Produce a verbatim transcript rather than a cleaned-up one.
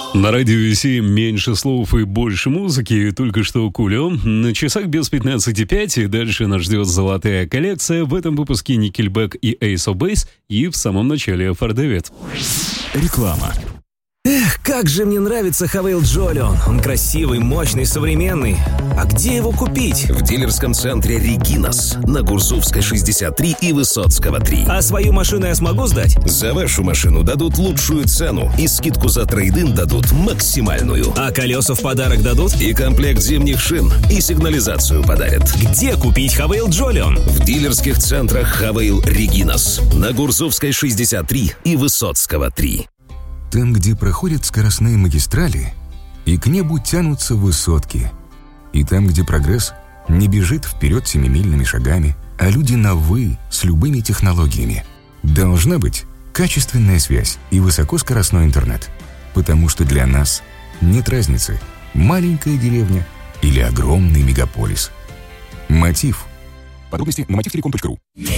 На радио семь меньше слов и больше музыки. Только что Кулио. На часах без пятнадцати пять. И дальше нас ждет золотая коллекция. В этом выпуске Nickelback и Ace of Base. И в самом начале Фордевит. Реклама. Эх, как же мне нравится Хавейл Джолион. Он красивый, мощный, современный. А где его купить? В дилерском центре «Регинас» на Гурзувской шестьдесят три и Высоцкого три. А свою машину я смогу сдать? За вашу машину дадут лучшую цену и скидку за трейд-ин дадут максимальную. А колеса в подарок дадут? И комплект зимних шин, и сигнализацию подарят. Где купить Хавейл Джолион? В дилерских центрах «Хавейл Регинас» на Гурзувской шестьдесят три и Высоцкого три. Там, где проходят скоростные магистрали, и к небу тянутся высотки. И там, где прогресс не бежит вперед семимильными шагами, а люди на «вы» с любыми технологиями. Должна быть качественная связь и высокоскоростной интернет. Потому что для нас нет разницы, маленькая деревня или огромный мегаполис. Мотив. Подробности на мотив телеком точка ру.